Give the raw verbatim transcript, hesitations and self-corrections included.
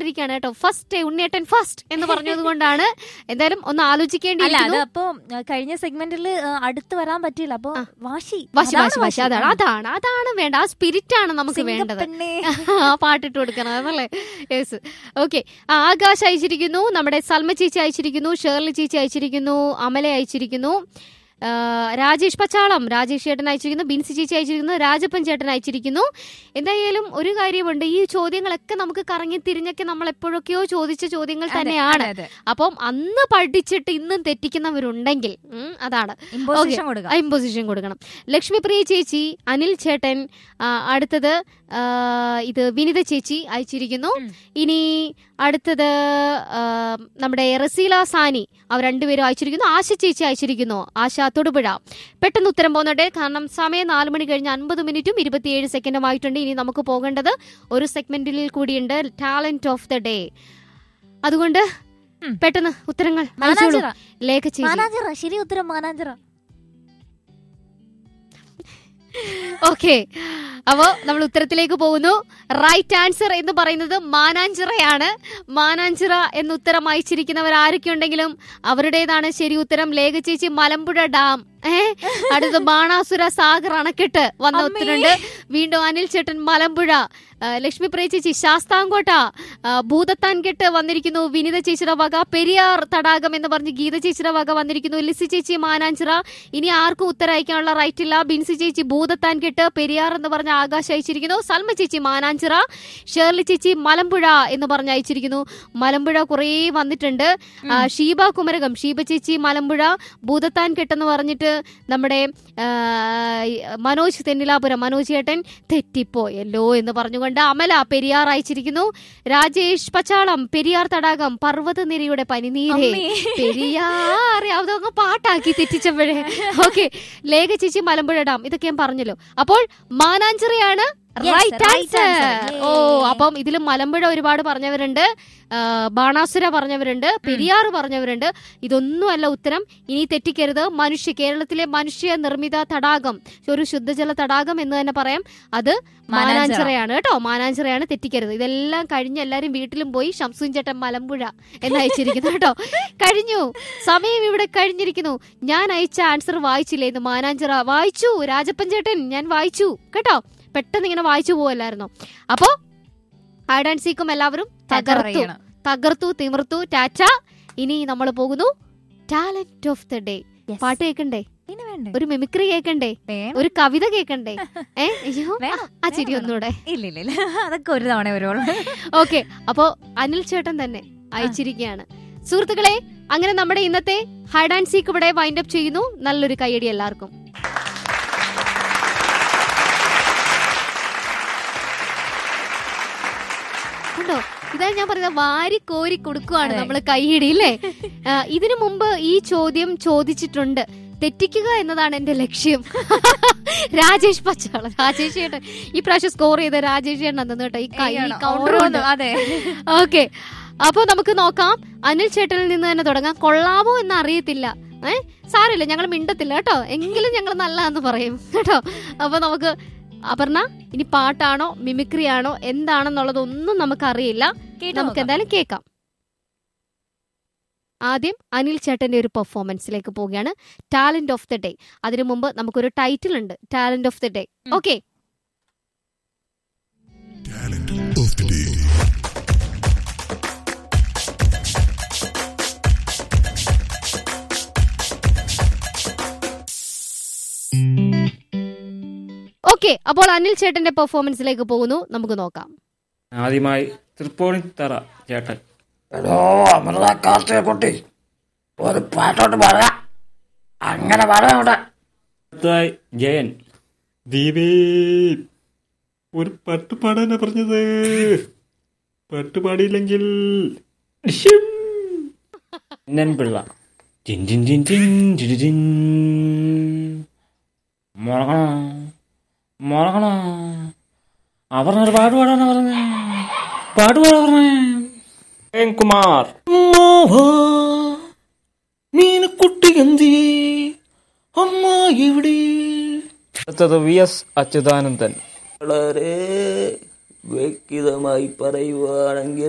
പറഞ്ഞിരിക്കുകയാണ് കേട്ടോ. ഫസ്റ്റ് ഉണ്ണിയേട്ടൻ ഫസ്റ്റ് എന്ന് പറഞ്ഞത് കൊണ്ടാണ്. എന്തായാലും ഒന്ന് ആലോചിക്കേണ്ടിയിരിക്കുന്നു. അപ്പൊ കഴിഞ്ഞ സെഗ്മെന്റിൽ അടുത്ത് വരാൻ പറ്റില്ല. അപ്പൊ വാശി വാശി വാശി വാശി അതാണ് അതാണ് അതാണ് വേണ്ട. ആ സ്പിരിറ്റ് ആണ് നമുക്ക് വേണ്ടത്. ആ പാട്ടിട്ട് കൊടുക്കണം അതല്ലേ. Yes okay. ആകാശ് അയച്ചിരിക്കുന്നു, നമ്മുടെ സൽമ ചേച്ചി അയച്ചിരിക്കുന്നു, ഷേർലി ചേച്ചി അയച്ചിരിക്കുന്നു, അമല അയച്ചിരിക്കുന്നു, രാജേഷ് പച്ചാളം രാജേഷ് ചേട്ടൻ അയച്ചിരിക്കുന്നു, ബിൻസി ചേച്ചി അയച്ചിരിക്കുന്നു, രാജപ്പൻ ചേട്ടൻ അയച്ചിരിക്കുന്നു. എന്തായാലും ഒരു കാര്യമുണ്ട്, ഈ ചോദ്യങ്ങളൊക്കെ നമുക്ക് കറങ്ങി തിരിഞ്ഞൊക്കെ നമ്മൾ എപ്പോഴൊക്കെയോ ചോദിച്ച ചോദ്യങ്ങൾ തന്നെയാണ്. അപ്പം അന്ന് പഠിച്ചിട്ട് ഇന്നും തെറ്റിക്കുന്നവരുണ്ടെങ്കിൽ അതാണ് ഇമ്പോസിഷൻ കൊടുക്കണം. ലക്ഷ്മിപ്രിയ ചേച്ചി, അനിൽ ചേട്ടൻ, അടുത്തത് ഇത് വിനിത ചേച്ചി അയച്ചിരിക്കുന്നു. ഇനി അടുത്തത് നമ്മുടെ റസീല സാനി, അവർ രണ്ടുപേരും അയച്ചിരിക്കുന്നു. ആശ ചേച്ചി അയച്ചിരിക്കുന്നു, ആശ തൊടുപുഴ. പെട്ടെന്ന് ഉത്തരം പോകുന്നുണ്ട്, കാരണം സമയം നാല് മണി കഴിഞ്ഞ് അൻപത് മിനിറ്റും ഇരുപത്തിയേഴ് സെക്കൻഡും ആയിട്ടുണ്ട്. ഇനി നമുക്ക് പോകേണ്ടത് ഒരു സെഗ്മെന്റിൽ കൂടിയുണ്ട്, ടാലന്റ് ഓഫ് ദ ഡേ. അതുകൊണ്ട് പെട്ടെന്ന് ഉത്തരങ്ങൾ ലേഖ ചേച്ചി. ശരി ഉത്തരം മാനാഞ്ചിറ. ഓക്കെ, അപ്പോ നമ്മൾ ഉത്തരത്തിലേക്ക് പോകുന്നു. റൈറ്റ് ആൻസർ എന്ന് പറയുന്നത് മാനാഞ്ചിറയാണ്. മാനാഞ്ചിറ എന്ന് ഉത്തരം അയച്ചിരിക്കുന്നവർ ആരൊക്കെ ഉണ്ടെങ്കിലും അവരുടേതാണ് ശരി ഉത്തരം. ലേഖ ചേച്ചി മലമ്പുഴ ഡാം, ഏഹ് അടുത്ത ബാണാസുര സാഗർ അണക്കെട്ട് വന്ന ഉത്തരണ്ട്. വീണ്ടും അനിൽ ചേട്ടൻ മലമ്പുഴ, ലക്ഷ്മി പ്രിയ ചേച്ചി ശാസ്താംകോട്ട, ഭൂതത്താൻ കെട്ട് വന്നിരിക്കുന്നു. വിനിത ചേച്ചിയുടെ വക പെരിയാർ തടാകം എന്ന് പറഞ്ഞ് ഗീത ചേച്ചിയുടെ വക വന്നിരിക്കുന്നു. ലിസി ചേച്ചി മാനാഞ്ചിറ. ഇനി ആർക്കും ഉത്തരം അയക്കാനുള്ള റൈറ്റ് ഇല്ല. ബിൻസി ചേച്ചി ഭൂതത്താൻ കെട്ട് പെരിയാർ എന്ന് പറഞ്ഞ ആകാശം അയച്ചിരിക്കുന്നു. സൽമ ചേച്ചി മാനാഞ്ചിറ, ഷേർലി ചേച്ചി മലമ്പുഴ എന്ന് പറഞ്ഞ് അയച്ചിരിക്കുന്നു. മലമ്പുഴ കുറേ വന്നിട്ടുണ്ട്. ഷീബ കുമരകം, ഷീബ ചേച്ചി മലമ്പുഴ, ഭൂതത്താൻ കെട്ടെന്ന് പറഞ്ഞിട്ട് നമ്മുടെ മനോജ് തെന്നിലാപുരം, മനോജ് ചേട്ടൻ തെറ്റിപ്പോയല്ലോ എന്ന് പറഞ്ഞുകൊണ്ട് അമല പെരിയാർ അയച്ചിരിക്കുന്നു. രാജേഷ് പച്ചാളം പെരിയാർ തടാകം, പർവ്വതനിരയുടെ പനിനീരെ പെരിയാർ, അതൊക്കെ പാട്ടാക്കി തെറ്റിച്ചപ്പോഴേ. ഓക്കെ, ലേഖ ചേച്ചി മലമ്പുഴ ഡാം, ഇതൊക്കെ ഞാൻ പറഞ്ഞല്ലോ. അപ്പോൾ മാനാഞ്ചിറയാണ് റൈറ്റ് ആൻസർ. ഓ, അപ്പം ഇതിൽ മലമ്പുഴ ഒരുപാട് പറഞ്ഞവരുണ്ട്, ബാണാസുര പറഞ്ഞവരുണ്ട്, പെരിയാർ പറഞ്ഞവരുണ്ട്. ഇതൊന്നുമല്ല ഉത്തരം. ഇനി തെറ്റിക്കരുത്. മനുഷ്യ കേരളത്തിലെ മനുഷ്യ നിർമ്മിത തടാകം, ഒരു ശുദ്ധജല തടാകം എന്ന് തന്നെ പറയാം, അത് മാനാഞ്ചിറയാണ് കേട്ടോ. മാനാഞ്ചിറയാണ്, തെറ്റിക്കരുത്. ഇതെല്ലാം കഴിഞ്ഞ് എല്ലാരും വീട്ടിലും പോയി ഷംസുൻ ചേട്ടൻ മലമ്പുഴ എന്ന് അയച്ചിരിക്കുന്നു കേട്ടോ. കഴിഞ്ഞു, സമയം ഇവിടെ കഴിഞ്ഞിരിക്കുന്നു. ഞാൻ അയച്ച ആൻസർ വായിച്ചില്ലേന്ന്, മാനാഞ്ചിറ വായിച്ചു. രാജപ്പൻ ചേട്ടൻ ഞാൻ വായിച്ചു കേട്ടോ. പെട്ടെന്ന് ഇങ്ങനെ വായിച്ചു പോവല്ലായിരുന്നോ. അപ്പോ ഹൈഡ് ആൻഡ് സീക്കും എല്ലാവരും തകർത്തു തകർത്തു തിമിർത്തു. ടാറ്റ. ഇനി നമ്മൾ പോകുന്നു ടാലന്റ് ഓഫ് ദ ഡേ. പാട്ട് കേൾക്കണ്ടേ? ഒരു മിമിക്രി കേൾക്കണ്ടേ? ഒരു കവിത കേൾക്കണ്ടേ? ഏഹ് അയ്യോ, ആ ചിരി ഒന്നുകൂടെ. അതൊക്കെ ഒരു തവണ വരുള്ളൂ. ഓക്കെ, അപ്പോ അനിൽ ചേട്ടൻ തന്നെ അയച്ചിരിക്കുകയാണ്. സുഹൃത്തുക്കളെ, അങ്ങനെ നമ്മുടെ ഇന്നത്തെ ഹൈഡ് ആൻഡ് സീക്ക് ഇവിടെ വൈൻഡ് അപ്പ് ചെയ്യുന്നു. നല്ലൊരു കയ്യടി എല്ലാവർക്കും. ോ ഇതാണ് ഞാൻ പറയുന്നത്, വാരി കോരി കൊടുക്കുവാണ് നമ്മൾ കൈയിടി ഇല്ലേ. ഇതിനു മുമ്പ് ഈ ചോദ്യം ചോദിച്ചിട്ടുണ്ട്, തെറ്റിക്കുക എന്നതാണ് എന്റെ ലക്ഷ്യം. രാജേഷ് പച്ചാള, രാജേഷ് ചേട്ടൻ ഈ പ്രാവശ്യം സ്കോർ ചെയ്ത രാജേഷ് ചേട്ടൻ അന്ന് കേട്ടോ ഈ കൈ കൗണ്ടർ. അതെ, ഓക്കെ. അപ്പൊ നമുക്ക് നോക്കാം, അനിൽ ചേട്ടനിൽ നിന്ന് തന്നെ തുടങ്ങാം. കൊള്ളാമോ എന്ന് അറിയത്തില്ല, ഏഹ് സാരമില്ല, ഞങ്ങൾ മിണ്ടത്തില്ല കേട്ടോ, എങ്കിലും ഞങ്ങൾ നല്ലതെന്ന് പറയും കേട്ടോ. അപ്പൊ നമുക്ക് അപർണ, ഇനി പാട്ടാണോ മിമിക്രി ആണോ എന്താണെന്നുള്ളതൊന്നും നമുക്കറിയില്ല. നമുക്ക് എന്തായാലും കേൾക്കാം. ആദ്യം അനിൽ ചേട്ടന്റെ ഒരു പെർഫോമൻസിലേക്ക് പോവുകയാണ്, ടാലന്റ് ഓഫ് ദ ഡേ. അതിനു മുമ്പ് നമുക്കൊരു ടൈറ്റിൽ ഉണ്ട്, talent of the day. Okay, okay. അപ്പോൾ അനിൽ ചേട്ടന്റെ പെർഫോമൻസിലേക്ക് പോകുന്നു, നമുക്ക് നോക്കാം. ആദ്യമായി തൃപ്പൂണിത്തറ ചേട്ടൻ. എടോ അമൃത കാർത്തിക കുട്ടി, ഒരു പാട്ടോട്ട് പാടുക, അങ്ങനെ പാടാ. ജയൻ. ദീപേ, ഒരു പാട്ട് പാടാനാ പറഞ്ഞത്, പാട്ട് പാടിയില്ലെങ്കിൽ പിള്ള. ജിൻ ജിൻ ജിൻ ജിൻ ജിൻ ജിൻ മുളകണ മുളകണ. ആ പറഞ്ഞൊരു പാട്ട് പാടാനാ പറഞ്ഞേ, പാട്ട് പാടാ പറഞ്ഞേ. കുമാർ. മീനക്കുട്ടി ഗന്ധി അമ്മ ഇവിടെ. അടുത്തത് വി എസ് അച്യുതാനന്ദൻ. വളരെ വ്യക്തിതമായി പറയുവാണെങ്കിൽ